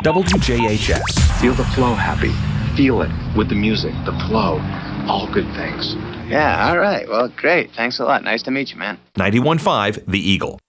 WJHS. Feel the flow happy. Feel it with the music, the flow. All good things. Yeah, all right. Well, great. Thanks a lot. Nice to meet you, man. 91.5 The Eagle.